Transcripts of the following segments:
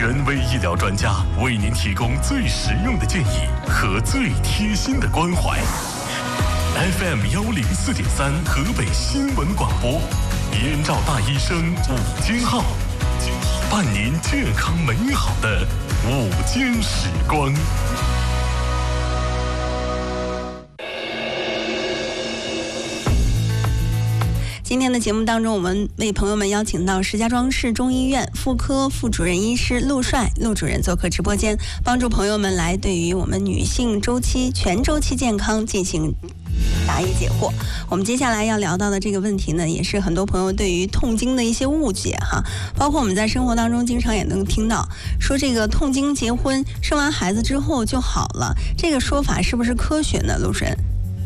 权威医疗专家为您提供最实用的建议和最贴心的关怀。FM104.3河北新闻广播，燕赵大医生午间号，伴您健康美好的午间时光。 今天的节目当中，我们为朋友们邀请到石家庄市中医院妇科副主任医师陆帅陆主任做客直播间，帮助朋友们来对于我们女性周期全周期健康进行答疑解惑。我们接下来要聊到的这个问题呢，也是很多朋友对于痛经的一些误解哈，包括我们在生活当中经常也能听到说这个痛经结婚生完孩子之后就好了，这个说法是不是科学呢？陆主任？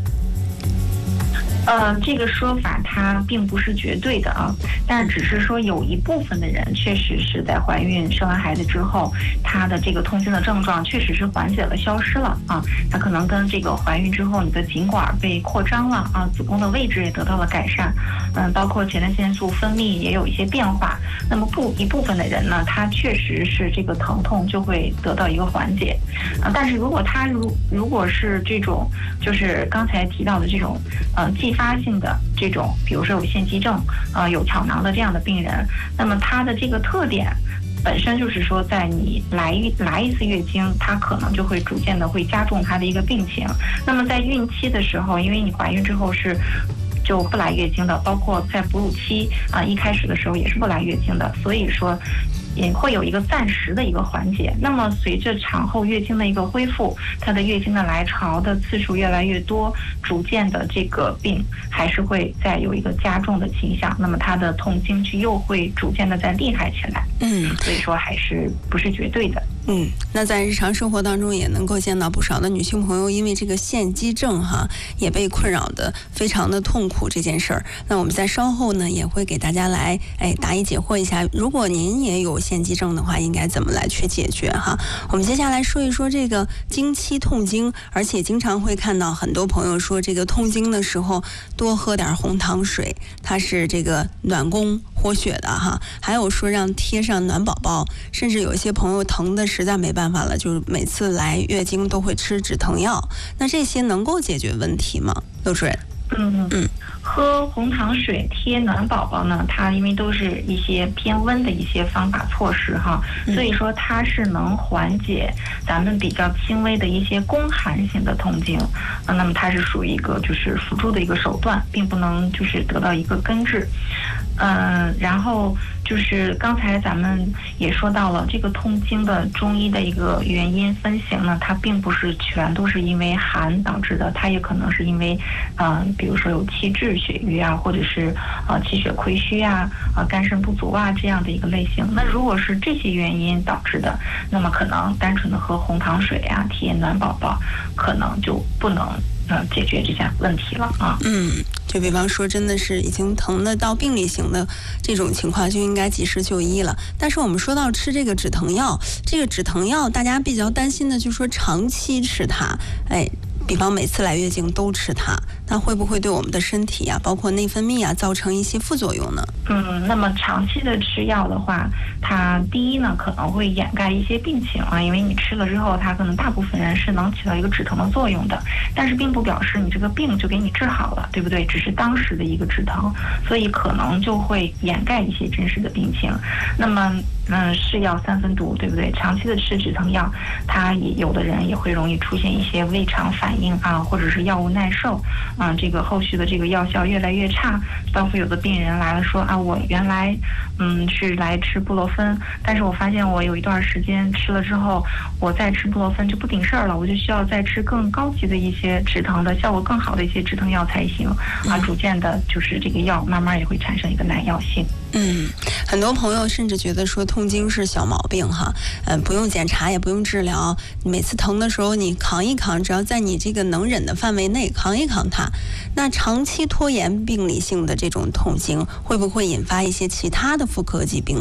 这个说法它并不是绝对的啊，但是只是说有一部分的人确实是在怀孕生完孩子之后，他的这个痛经的症状确实是缓解了、消失了啊。它可能跟这个怀孕之后你的颈管被扩张了啊，子宫的位置也得到了改善，包括前列腺素分泌也有一些变化。那么一部分的人呢，他确实是这个疼痛就会得到一个缓解啊。但是如果他如果是这种就是刚才提到的这种继发性的这种，比如说有腺肌症有巧囊的这样的病人，那么他的这个特点本身就是说，在你来一次月经，它可能就会逐渐的会加重它的一个病情。那么在孕期的时候，因为你怀孕之后是就不来月经的，包括在哺乳期一开始的时候也是不来月经的，所以说也会有一个暂时的一个缓解。那么随着产后月经的一个恢复，它的月经的来潮的次数越来越多，逐渐的这个病还是会再有一个加重的倾向，那么它的痛经就又会逐渐的再厉害起来。所以说还是不是绝对的。 那在日常生活当中也能够见到不少的女性朋友因为这个腺肌症也被困扰的非常的痛苦这件事儿。那我们在稍后呢也会给大家来答疑解惑一下，如果您也有腺肌症的话应该怎么来去解决哈。我们接下来说一说这个经期痛经，而且经常会看到很多朋友说这个痛经的时候多喝点红糖水，它是这个暖宫活血的哈。还有说让贴上暖宝宝，甚至有一些朋友疼的实在没办法了，就是每次来月经都会吃止疼药。那这些能够解决问题吗？陆主任？ 喝红糖水贴暖宝宝呢，它因为都是一些偏温的一些方法措施哈，所以说它是能缓解咱们比较轻微的一些宫寒型的痛经，那么它是属于一个就是辅助的一个手段，并不能就是得到一个根治。然后就是刚才咱们也说到了这个痛经的中医的一个原因分型呢，它并不是全都是因为寒导致的，它也可能是因为比如说有气滞血瘀或者是气血亏虚肝肾不足这样的一个类型。那如果是这些原因导致的，那么可能单纯的喝红糖水贴暖宝宝可能就不能解决这些问题了就比方说真的是已经疼的到病理型的这种情况，就应该及时就医了。但是我们说到吃这个止疼药，这个止疼药大家比较担心的就是说长期吃它，比方每次来月经都吃它，那会不会对我们的身体包括内分泌造成一些副作用呢？ 那么长期的吃药的话，它第一呢可能会掩盖一些病情因为你吃了之后，它可能大部分人是能起到一个止疼的作用的，但是并不表示你这个病就给你治好了，对不对？只是当时的一个止疼，所以可能就会掩盖一些真实的病情。那么是药三分毒，对不对？长期的吃止疼药，它有的人也会容易出现一些胃肠反应或者是药物耐受这个后续的这个药效越来越差。包括有的病人来了说我原来是来吃布洛芬，但是我发现我有一段时间吃了之后，我再吃布洛芬就不顶事儿了，我就需要再吃更高级的一些止疼的效果更好的一些止疼药才行逐渐的就是这个药慢慢也会产生一个耐药性。 很多朋友甚至觉得说痛经是小毛病不用检查也不用治疗，每次疼的时候你扛一扛，只要在你这个能忍的范围内扛一扛它。那长期拖延病理性的这种痛经会不会引发一些其他的妇科疾病呢？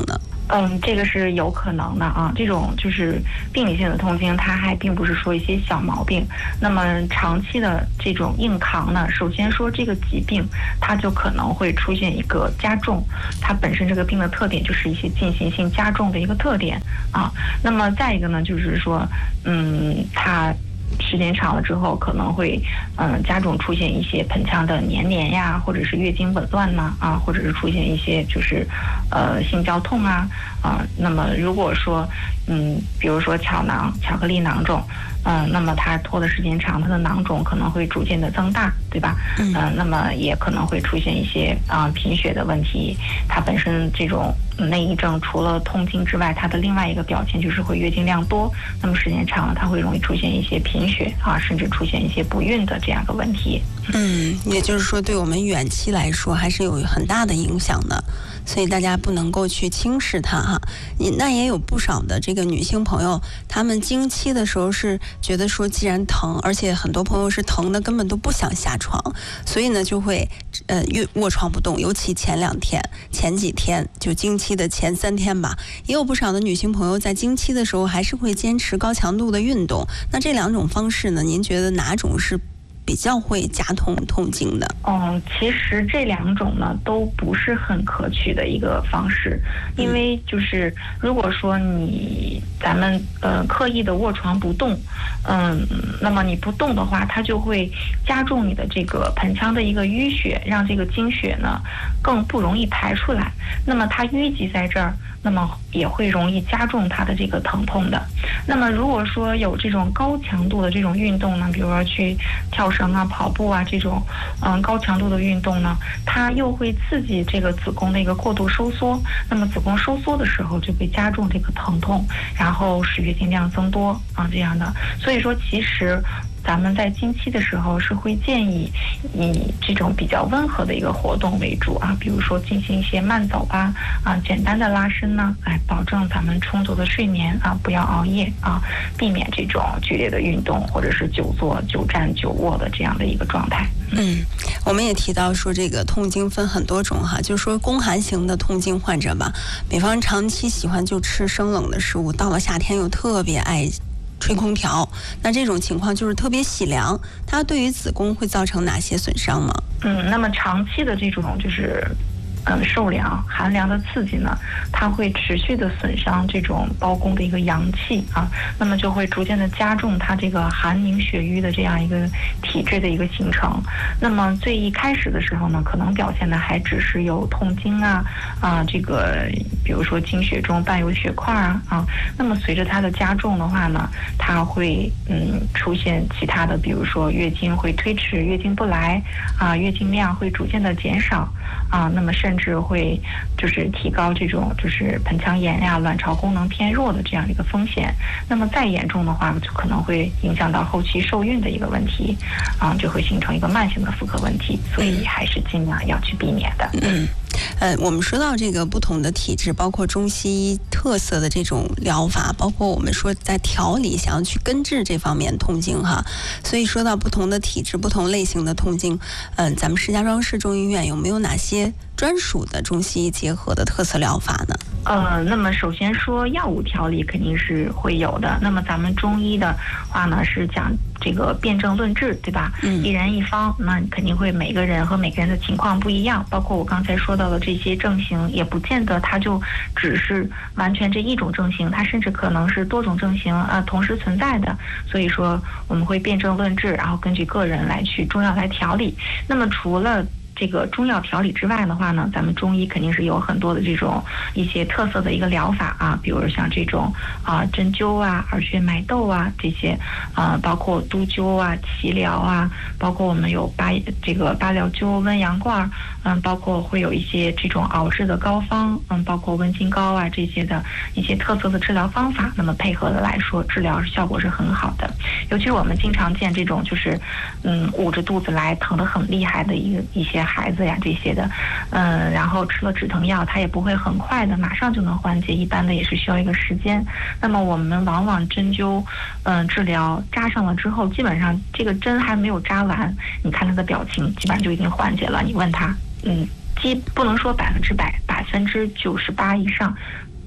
这个是有可能的啊。这种就是病理性的痛经，它还并不是说一些小毛病。那么长期的这种硬扛呢，首先说这个疾病它就可能会出现一个加重，它本身这个病的特点就是一些进行性加重的一个特点啊。那么再一个呢，就是说，它时间长了之后，可能会加重出现一些盆腔的黏连呀，或者是月经紊乱呐，或者是出现一些就是性交痛啊。那么如果说比如说巧克力囊肿，那么它拖的时间长，它的囊肿可能会逐渐的增大，对吧？那么也可能会出现一些贫血的问题。它本身这种内异症除了痛经之外，它的另外一个表现就是会月经量多，那么时间长了，它会容易出现一些贫血甚至出现一些不孕的这样的问题。 也就是说，对我们远期来说还是有很大的影响的，所以大家不能够去轻视它哈。那也有不少的这个女性朋友，她们经期的时候是觉得说，既然疼，而且很多朋友是疼的根本都不想下床，所以呢就会卧床不动，尤其前几天，就经期的前3天吧，也有不少的女性朋友在经期的时候还是会坚持高强度的运动。那这2种方式呢，您觉得哪种是比较会加痛经的？ 其实这2种呢都不是很可取的一个方式，因为就是如果说咱们刻意的卧床不动，那么你不动的话，它就会加重你的这个盆腔的一个淤血，让这个经血呢更不容易排出来。那么它淤积在这儿，那么也会容易加重它的这个疼痛的。那么如果说有这种高强度的这种运动呢，比如说去跳绳啊、跑步啊这种高强度的运动呢，它又会刺激这个子宫的一个过度收缩，那么子宫收缩的时候就会加重这个疼痛，然后使月经量增多这样的。所以说其实咱们在经期的时候是会建议以这种比较温和的一个活动为主比如说进行一些慢走简单的拉伸呢，保证咱们充足的睡眠不要熬夜避免这种剧烈的运动或者是久坐、久站、久卧的这样的一个状态。 我们也提到说这个痛经分很多种就是说宫寒型的痛经患者吧，比方长期喜欢就吃生冷的食物，到了夏天又特别爱吹空调，那这种情况就是特别喜凉，它对于子宫会造成哪些损伤吗？ 那么长期的这种就是受凉、寒凉的刺激呢，它会持续的损伤这种胞宫的一个阳气那么就会逐渐的加重它这个寒凝血瘀的这样一个体质的一个形成。那么最一开始的时候呢，可能表现的还只是有痛经这个比如说经血中伴有血块那么随着它的加重的话呢，它会出现其他的，比如说月经会推迟、月经不来月经量会逐渐的减少那么甚至会就是提高这种就是盆腔炎卵巢功能偏弱的这样一个风险。那么再严重的话，就可能会影响到后期受孕的一个问题就会形成一个慢性的妇科问题，所以还是尽量要去避免的。 我们说到这个不同的体质，包括中西医特色的这种疗法，包括我们说在调理想要去根治这方面痛经所以说到不同的体质、不同类型的痛经，咱们石家庄市中医院有没有哪些专属的中西医结合的特色疗法呢？ 那么首先说药物调理肯定是会有的。那么咱们中医的话呢，是讲这个辨证论治，对吧？一人一方，那肯定会每个人和每个人的情况不一样。包括我刚才说到的这些症型，也不见得它就只是完全这一种症型，它甚至可能是多种症型同时存在的。所以说我们会辨证论治，然后根据个人来去中药来调理。那么除了这个中药调理之外的话呢，咱们中医肯定是有很多的这种一些特色的一个疗法比如像这种针灸耳穴埋豆这些包括督灸脐疗包括我们有八髎灸、温阳罐包括会有一些这种熬制的膏方包括温经膏这些的一些特色的治疗方法。那么配合的来说，治疗效果是很好的。尤其是我们经常见这种就是捂着肚子来疼得很厉害的一些孩子这些的然后吃了止疼药，它也不会很快的马上就能缓解，一般的也是需要一个时间。那么我们往往针灸治疗扎上了之后，基本上这个针还没有扎完，你看他的表情基本上就已经缓解了。你问他不能说100%，98%以上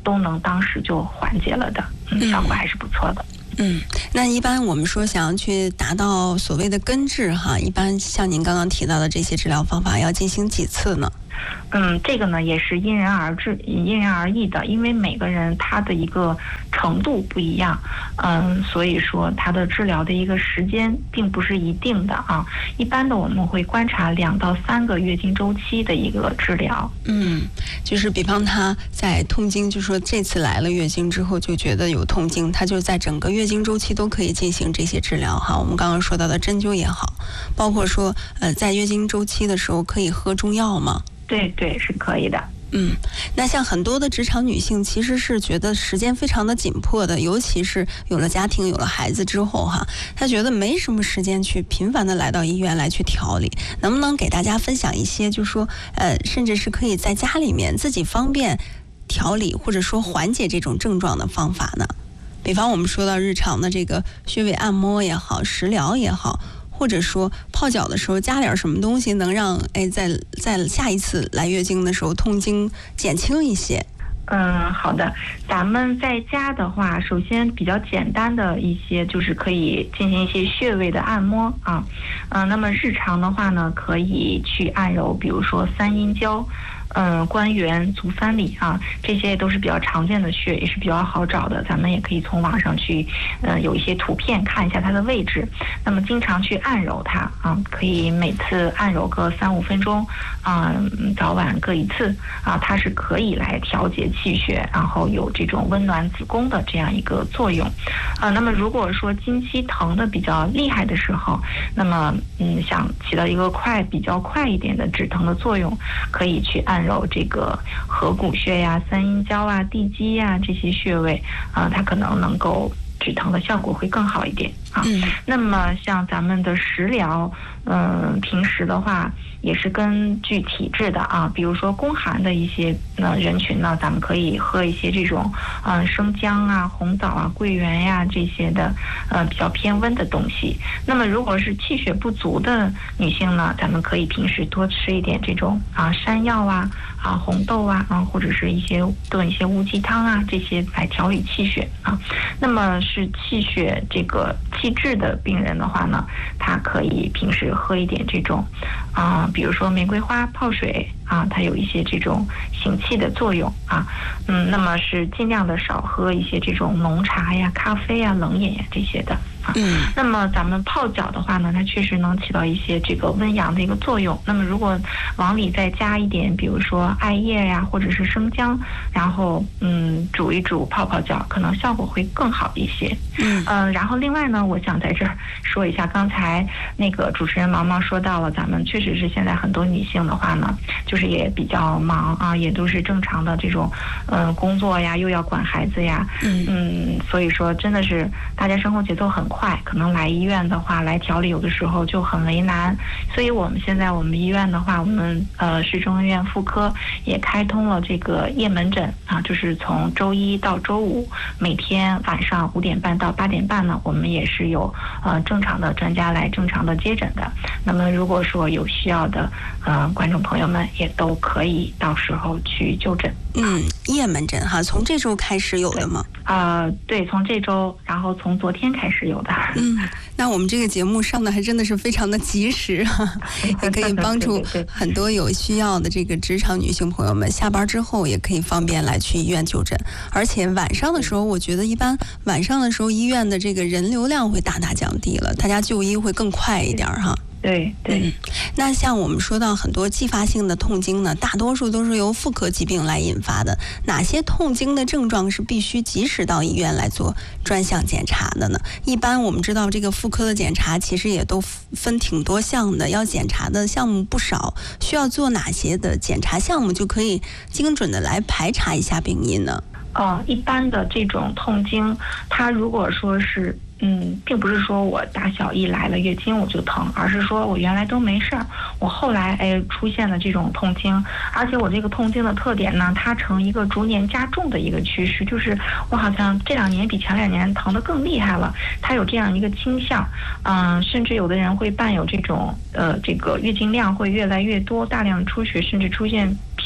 都能当时就缓解了的，效果还是不错的。 那一般我们说想要去达到所谓的根治哈，一般像您刚刚提到的这些治疗方法要进行几次呢？ 这个呢也是因人而异的，因为每个人他的一个程度不一样，所以说他的治疗的一个时间并不是一定的啊。一般的我们会观察2到3个月经周期的一个治疗。 就是比方他在痛经，就说这次来了月经之后就觉得有痛经，他就在整个月经周期都可以进行这些治疗哈。我们刚刚说到的针灸也好，包括说在月经周期的时候可以喝中药吗？ 对，是可以的。 那像很多的职场女性其实是觉得时间非常的紧迫的，尤其是有了家庭有了孩子之后哈，她觉得没什么时间去频繁的来到医院来去调理。能不能给大家分享一些就是说甚至是可以在家里面自己方便调理或者说缓解这种症状的方法呢？比方我们说到日常的这个穴位按摩也好，食疗也好，或者说泡脚的时候加点什么东西能让在下一次来月经的时候痛经减轻一些。 好的，咱们在家的话，首先比较简单的一些就是可以进行一些穴位的按摩啊。那么日常的话呢，可以去按揉，比如说三阴交、关元、足三里啊，这些都是比较常见的穴，也是比较好找的。咱们也可以从网上去，有一些图片看一下它的位置。那么经常去按揉它啊，可以每次按揉个3-5分钟啊，早晚各1次啊，它是可以来调节气血，然后有这种温暖子宫的这样一个作用。那么如果说经期疼的比较厉害的时候，那么想起到一个比较快一点的止疼的作用，可以去按揉这个合谷穴呀、三阴交啊、地基呀这些穴位啊，它可能够止疼的效果会更好一点啊。那么像咱们的食疗，平时的话也是根据体质的啊，比如说宫寒的一些人群呢，咱们可以喝一些这种生姜啊、红枣啊、桂圆呀这些的比较偏温的东西。那么如果是气血不足的女性呢，咱们可以平时多吃一点这种山药啊、红豆啊或者是炖一些乌鸡汤啊，这些来调理气血啊。那么是气血这个气滞的病人的话呢，他可以平时喝一点这种比如说玫瑰花泡水啊，它有一些这种行气的作用啊。那么是尽量的少喝一些这种浓茶呀、咖啡呀、冷饮呀这些的。那么咱们泡脚的话呢，它确实能起到一些这个温阳的一个作用。那么如果往里再加一点，比如说艾叶呀，或者是生姜，然后煮一煮泡脚，可能效果会更好一些。然后另外呢，我想在这儿说一下，刚才那个主持人毛毛说到了，咱们确实是现在很多女性的话呢，就是也比较忙啊，也都是正常的这种工作呀，又要管孩子呀，所以说真的是大家生活节奏很快，可能来医院的话来调理有的时候就很为难。所以我们现在我们医院的话，我们市中医院妇科也开通了这个夜门诊啊，就是从周一到周五每天晚上5点半到8点半呢，我们也是有正常的专家来正常的接诊的。那么如果说有需要的观众朋友们也都可以到时候去就诊。 夜门诊哈，从这周开始有的吗？ 对，从这周，然后从昨天开始有的。 那我们这个节目上的还真的是非常的及时哈，也可以帮助很多有需要的这个职场女性朋友们下班之后也可以方便来去医院就诊。而且晚上的时候，我觉得一般晚上的时候医院的这个人流量会大大降低了，大家就医会更快一点哈。 对。 那像我们说到很多继发性的痛经呢，大多数都是由妇科疾病来引发的。哪些痛经的症状是必须及时到医院来做专项检查的呢？一般我们知道这个妇科的检查其实也都分挺多项的，要检查的项目不少，需要做哪些的检查项目就可以精准的来排查一下病因呢？ 一般的这种痛经，它如果说是并不是说我大小一来了月经我就疼，而是说我原来都没事儿，我后来出现了这种痛经，而且我这个痛经的特点呢，它呈一个逐年加重的一个趋势，就是我好像这2年比前2年疼得更厉害了，它有这样一个倾向，甚至有的人会伴有这种这个月经量会越来越多，大量出血，甚至出现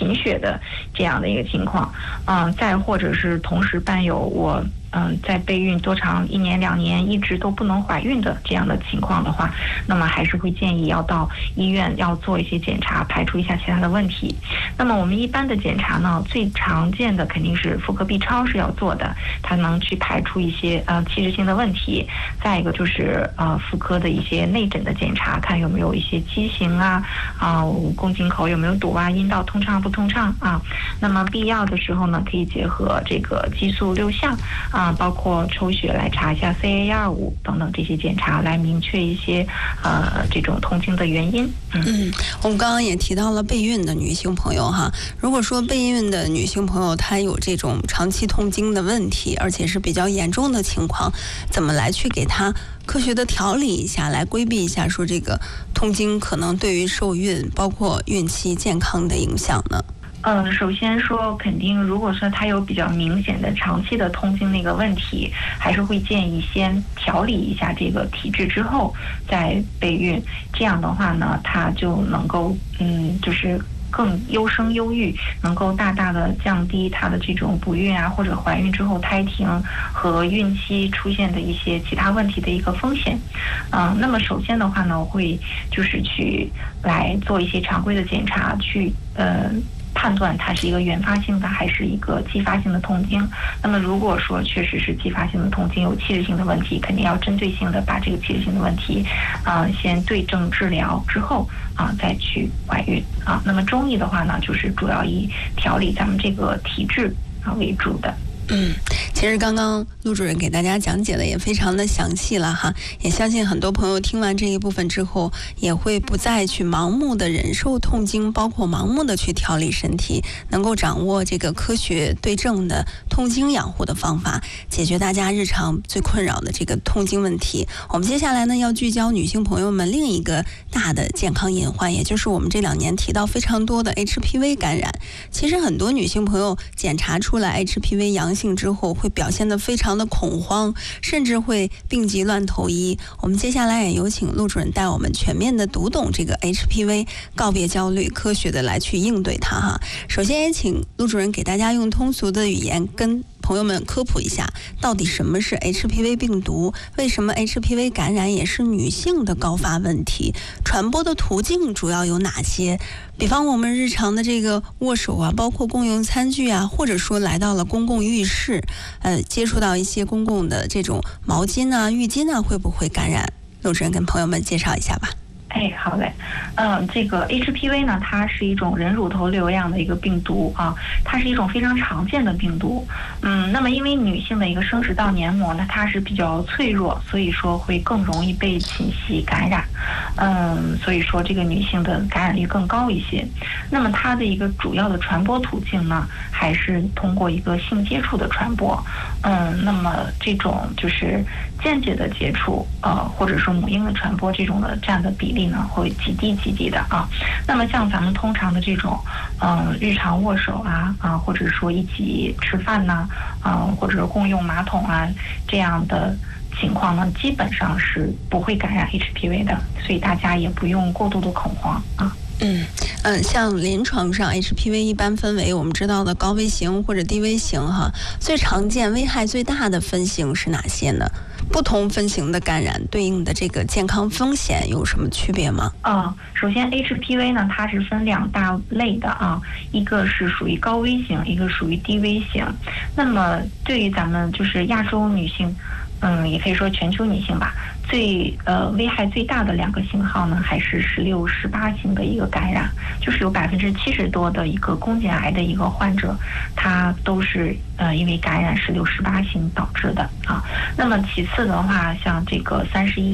贫血的这样的一个情况，再或者是同时伴有我在备孕多长1年2年一直都不能怀孕的这样的情况的话，那么还是会建议要到医院要做一些检查，排除一下其他的问题。那么我们一般的检查呢，最常见的肯定是妇科 B 超是要做的，它能去排除一些器质性的问题。再一个就是妇科的一些内诊的检查，看有没有一些畸形宫颈口有没有堵阴道通畅不通畅那么必要的时候呢，可以结合这个激素6项包括抽血来查一下 CA125等等这些检查，来明确一些这种痛经的原因。 我们刚刚也提到了备孕的女性朋友哈，如果说备孕的女性朋友她有这种长期痛经的问题，而且是比较严重的情况，怎么来去给她科学的调理一下，来规避一下说这个痛经可能对于受孕包括孕期健康的影响呢？ 首先说，肯定如果说他有比较明显的长期的痛经那个问题，还是会建议先调理一下这个体质之后再备孕。这样的话呢，他就能够就是更优生优育，能够大大的降低他的这种不孕或者怀孕之后胎停和孕期出现的一些其他问题的一个风险。那么首先的话呢，我会就是去来做一些常规的检查，去判断它是一个原发性的还是一个继发性的痛经。那么如果说确实是继发性的痛经，有器质性的问题，肯定要针对性的把这个器质性的问题先对症治疗之后再去怀孕那么中医的话呢，就是主要以调理咱们这个体质为主的。 其实刚刚陆主任给大家讲解的也非常的详细了哈，也相信很多朋友听完这一部分之后，也会不再去盲目的忍受痛经，包括盲目的去调理身体，能够掌握这个科学对症的痛经养护的方法，解决大家日常最困扰的这个痛经问题。我们接下来呢，要聚焦女性朋友们另一个大的健康隐患，也就是我们这2年提到非常多的 HPV 感染。其实很多女性朋友检查出来 HPV 阳性之后，会表现得非常的恐慌，甚至会病急乱投医。我们接下来也有请陆主任带我们全面的读懂这个 HPV， 告别焦虑，科学的来去应对它哈。首先也请陆主任给大家用通俗的语言跟朋友们科普一下，到底什么是 HPV 病毒，为什么 HPV 感染也是女性的高发问题，传播的途径主要有哪些？比方我们日常的这个握手包括共用餐具或者说来到了公共浴室接触到一些公共的这种毛巾浴巾会不会感染？陆主任跟朋友们介绍一下吧。 好嘞，这个 HPV 呢，它是一种人乳头瘤样的一个病毒它是一种非常常见的病毒。那么因为女性的一个生殖道黏膜呢，它是比较脆弱，所以说会更容易被侵袭感染。所以说这个女性的感染率更高一些。那么它的一个主要的传播途径呢，还是通过一个性接触的传播。那么这种就是间接的接触，或者说母婴的传播，这种的占的比例呢会极低的那么像咱们通常的这种日常握手或者说一起吃饭或者共用马桶这样的情况呢，基本上是不会感染 HPV 的，所以大家也不用过度的恐慌像临床上 HPV 一般分为我们知道的高危型或者低危型最常见危害最大的分型是哪些呢？不同分型的感染对应的这个健康风险有什么区别吗？ 首先 HPV 呢，它是分2大类的一个是属于高危型，一个属于低危型。那么对于咱们就是亚洲女性，也可以说全球女性吧，危害最大的2个型号呢，还是16、18型的一个感染，就是有70%多的一个宫颈癌的一个患者，他都是因为感染16、18型导致的那么其次的话，像这个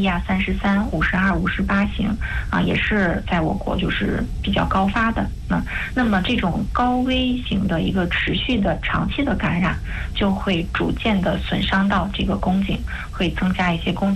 31、33、52、58型也是在我国就是比较高发的。那么这种高危型的一个持续的长期的感染，就会逐渐的损伤到这个宫颈，会增加一些宫颈病变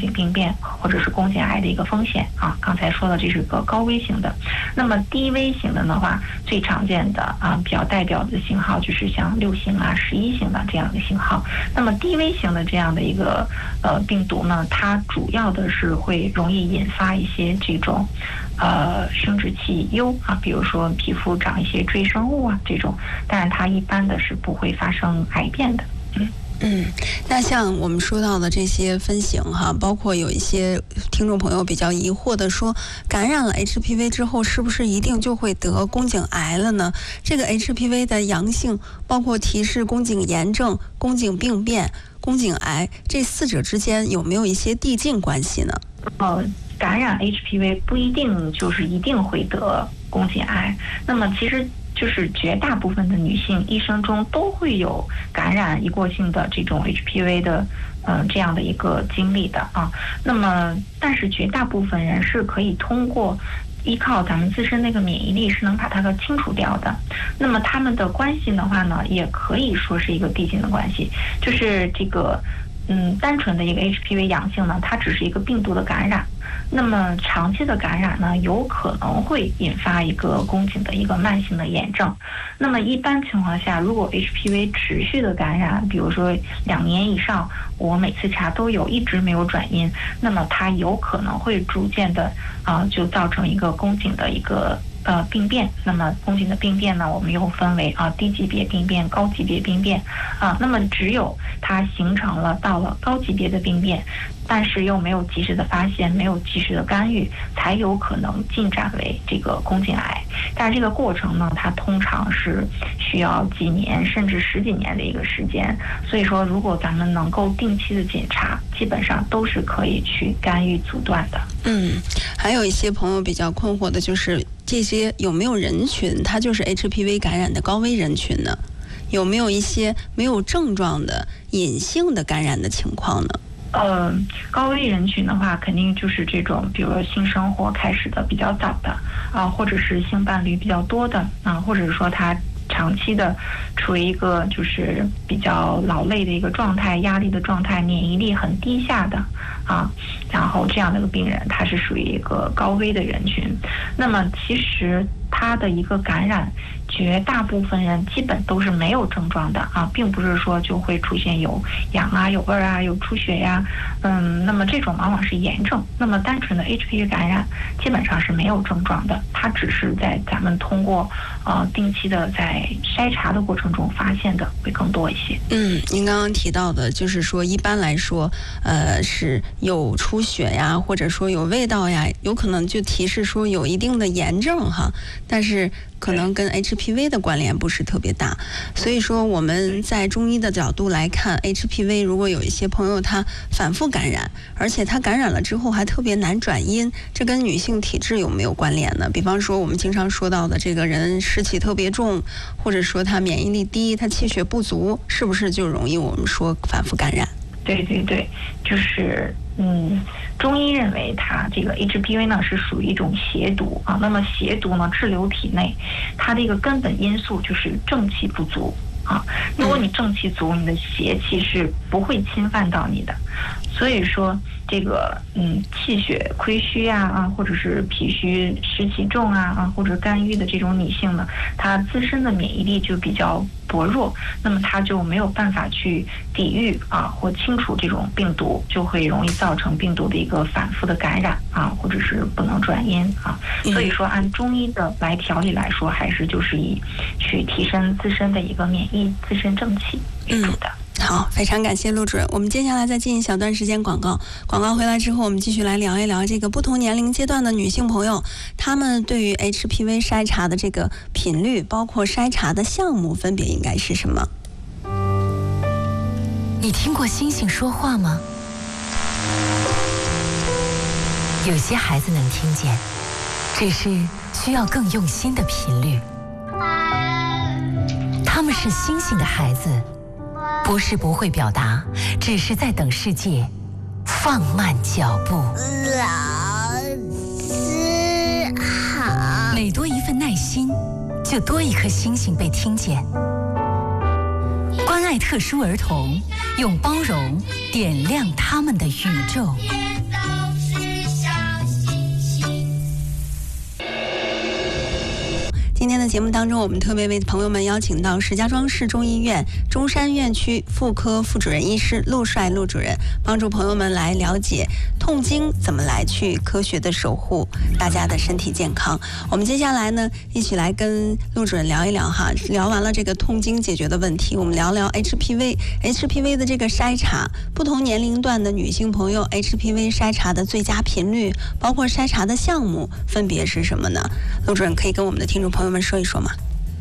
险或者是宫颈癌的一个风险啊。刚才说的这是个高危型的，那么低危型的话，最常见的比较代表的型号就是像6型啊、11型的这样的型号。那么低危型的这样的一个病毒呢，它主要的是会容易引发一些这种生殖器疣啊，比如说皮肤长一些赘生物啊这种，但是它一般的是不会发生癌变的。 那像我们说到的这些分型哈，包括有一些听众朋友比较疑惑的说，感染了 HPV 之后是不是一定就会得宫颈癌了呢？这个 HPV 的阳性包括提示宫颈炎症、宫颈病变、宫颈癌，这4者之间有没有一些递进关系呢？ 感染 HPV 不一定就是一定会得宫颈癌，那么其实就是绝大部分的女性一生中都会有感染一过性的这种 HPV 的这样的一个经历的啊。那么但是绝大部分人是可以通过依靠咱们自身那个免疫力是能把它给清除掉的。那么他们的关系的话呢，也可以说是一个递进的关系，就是这个单纯的一个 HPV 阳性呢，它只是一个病毒的感染。那么长期的感染呢，有可能会引发一个宫颈的一个慢性的炎症。那么一般情况下，如果 HPV 持续的感染，比如说2年以上，我每次查都有，一直没有转阴，那么它有可能会逐渐的就造成一个宫颈的一个病变。那么宫颈的病变呢，我们又分为低级别病变、高级别病变那么只有它形成了到了高级别的病变，但是又没有及时的发现，没有及时的干预，才有可能进展为这个宫颈癌。但是这个过程呢，它通常是需要几年甚至10几年的一个时间。所以说，如果咱们能够定期的检查，基本上都是可以去干预阻断的。 还有一些朋友比较困惑的就是这些有没有人群它就是 HPV 感染的高危人群呢？有没有一些没有症状的隐性的感染的情况呢？ 高危人群的话，肯定就是这种，比如说性生活开始的比较早的或者是性伴侣比较多的或者是说他长期的处于一个就是比较劳累的一个状态、压力的状态、免疫力很低下的然后这样的一个病人，他是属于一个高危的人群。那么其实他的一个感染，绝大部分人基本都是没有症状的并不是说就会出现有痒有味有出血呀那么这种往往是炎症。那么单纯的 HPV 感染基本上是没有症状的，它只是在咱们通过定期的在筛查的过程中发现的会更多一些。 您刚刚提到的就是说一般来说是有出血呀，或者说有味道呀，有可能就提示说有一定的炎症但是可能跟 HPV 的关联不是特别大。所以说我们在中医的角度来看 HPV， 如果有一些朋友他反复感染，而且他感染了之后还特别难转阴，这跟女性体质有没有关联呢？比方说我们经常说到的这个人湿气特别重，或者说他免疫力低，他气血不足，是不是就容易我们说反复感染？ 对对对，就是中医认为它这个 HPV 呢是属于一种邪毒那么邪毒呢滞留体内，它的一个根本因素就是正气不足如果你正气足，你的邪气是不会侵犯到你的。所以说这个气血亏虚或者是脾虚湿气重或者肝郁的这种女性呢，她自身的免疫力就比较薄弱，那么她就没有办法去抵御或清除这种病毒，就会容易造成病毒的一个反复的感染或者是不能转阴所以说按中医的来调理来说，还是就是以去提升自身的一个免疫、自身正气为主的。 好，非常感谢陆主任。我们接下来再进一小段时间广告，广告回来之后，我们继续来聊一聊这个不同年龄阶段的女性朋友，她们对于 HPV 筛查的这个频率，包括筛查的项目，分别应该是什么？ 你听过星星说话吗？有些孩子能听见，只是需要更用心的频率。他们是星星的孩子，不是不会表达，只是在等世界放慢脚步。 老师好。 每多一份耐心，就多一颗星星被听见。关爱特殊儿童，用包容点亮他们的宇宙。 今天的节目当中，我们特别为朋友们邀请到石家庄市中医院中山院区妇科副主任医师陆帅陆主任，帮助朋友们来了解痛经怎么来去科学的守护大家的身体健康。我们接下来呢，一起来跟陆主任聊一聊哈。聊完了这个痛经解决的问题，我们聊聊 HPV 的这个筛查，不同年龄段的女性朋友 HPV 筛查的最佳频率，包括筛查的项目分别是什么呢？陆主任可以跟我们的听众朋友们说一说吗？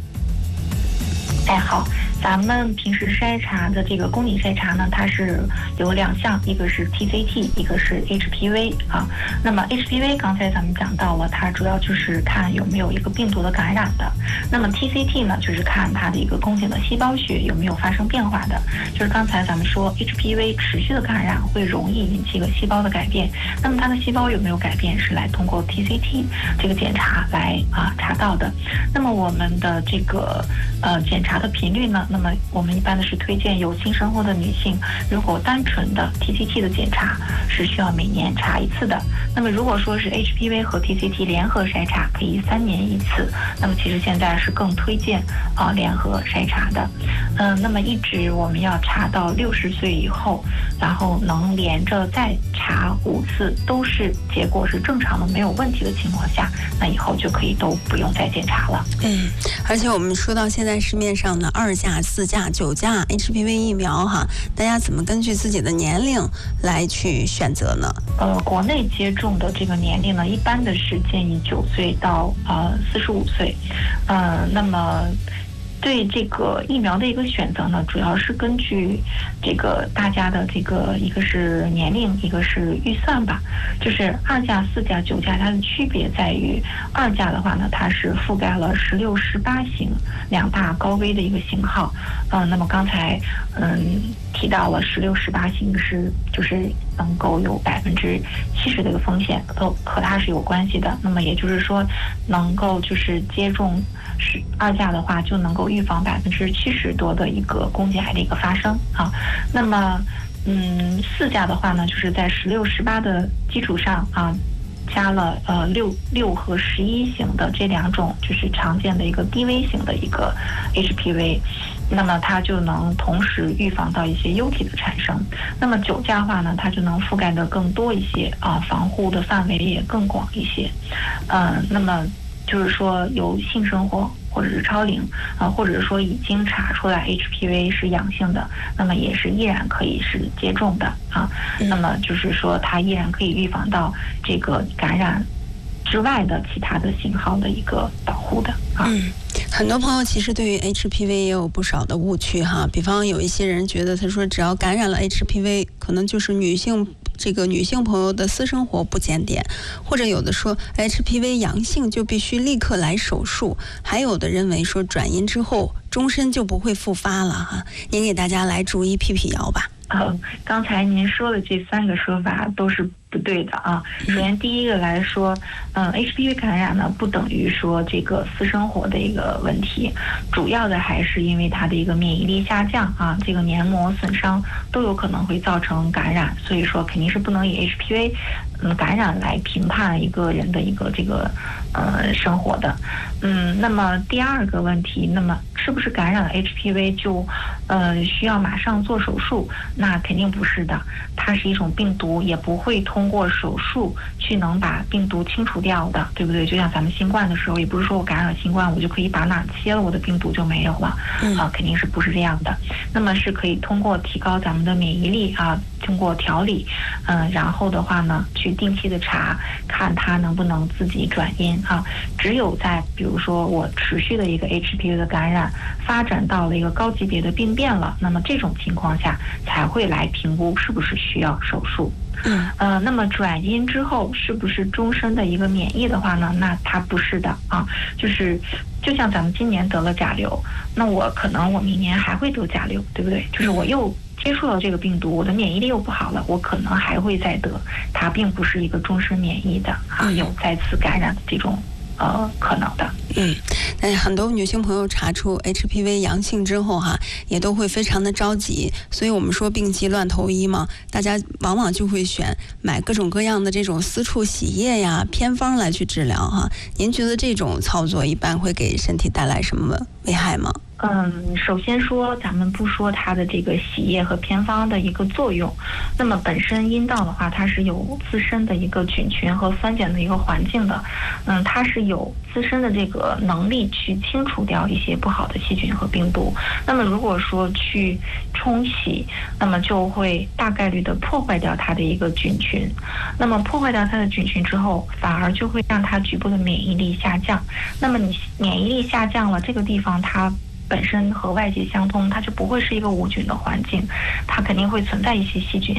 好，咱们平时筛查的这个宫颈筛查呢，它是有2项，一个是 TCT， 一个是 HPV 啊。那么 HPV 刚才咱们讲到了，它主要就是看有没有一个病毒的感染的。那么 TCT 呢，就是看它的一个宫颈的细胞学有没有发生变化的。就是刚才咱们说 HPV 持续的感染会容易引起一个细胞的改变，那么它的细胞有没有改变，是来通过 TCT 这个检查来查到的。那么我们的这个检查的频率呢，那么我们一般的是推荐有性生活的女性，如果单纯的 TCT 的检查是需要每年查一次的。那么如果说是 HPV 和 TCT 联合筛查，可以3年一次。那么其实现在是更推荐联合筛查的。那么一直我们要查到60岁以后，然后能连着再查5次，都是结果是正常的没有问题的情况下，那以后就可以都不用再检查了。 而且我们说到现在市面上的2价、4价、9价 HPV 疫苗哈，大家怎么根据自己的年龄来去选择呢？ 国内接种的这个年龄呢，一般的是建议9岁到45岁。那么对这个疫苗的一个选择呢，主要是根据这个大家的这个一个是年龄，一个是预算吧。就是2价、4价、9价，它的区别在于2价的话呢，它是覆盖了16、18型2大高危的一个型号。那么刚才提到了16、18型就是能够有70%的一个风险，和它是有关系的。那么也就是说，能够就是接种2价的话，就能够预防70%多的一个宫颈癌的一个发生啊。那么4价的话呢，就是在16、18的基础上加了6和11型的这2种就是常见的一个低危型的一个 HPV， 那么它就能同时预防到一些疣体的产生。那么9价的话呢，它就能覆盖的更多一些防护的范围也更广一些。那么就是说有性生活或者是超龄或者是说已经查出来 HPV 是阳性的，那么也是依然可以是接种的那么就是说它依然可以预防到这个感染之外的其他的型号的一个保护的很多朋友其实对于 HPV 也有不少的误区哈，比方有一些人觉得他说只要感染了 HPV， 可能就是女性朋友的私生活不检点，或者有的说 HPV 阳性就必须立刻来手术，还有的认为说转阴之后终身就不会复发了哈。您给大家来逐一辟谣吧。 刚才您说的这3个说法都是不对的首先第一个来说HPV 感染呢不等于说这个私生活的一个问题，主要的还是因为它的一个免疫力下降这个黏膜损伤都有可能会造成感染，所以说肯定是不能以 HPV 感染来评判一个人的一个这个生活的。那么第2个问题，那么是不是感染了 HPV 就需要马上做手术？那肯定不是的，它是一种病毒，也不会通过手术去能把病毒清除掉的，对不对？就像咱们新冠的时候，也不是说我感染了新冠，我就可以把哪切了，我的病毒就没有了肯定是不是这样的。那么是可以通过提高咱们的免疫力通过调理然后的话呢，去定期的查看它能不能自己转阴只有在比如说我持续的一个 HPV 的感染发展到了一个高级别的病变了，那么这种情况下才会来评估是不是需要手术。那么转阴之后是不是终身的一个免疫的话呢？那它不是的就像咱们今年得了甲流，那我明年还会得甲流，对不对？就是我又接触到这个病毒，我的免疫力又不好了，我可能还会再得，它并不是一个终身免疫的有再次感染的这种可能的。 那很多女性朋友查出 HPV 阳性之后哈，也都会非常的着急，所以我们说病急乱投医嘛，大家往往就会选买各种各样的这种私处洗液呀、偏方来去治疗哈。您觉得这种操作一般会给身体带来什么危害吗？ 首先说，咱们不说它的这个洗液和偏方的一个作用，那么本身阴道的话，它是有自身的一个菌群和酸碱的一个环境的，它是有自身的这个能力去清除掉一些不好的细菌和病毒。那么如果说去冲洗，那么就会大概率的破坏掉它的一个菌群，那么破坏掉它的菌群之后，反而就会让它局部的免疫力下降。那么你免疫力下降了，这个地方它本身和外界相通，它就不会是一个无菌的环境，它肯定会存在一些细菌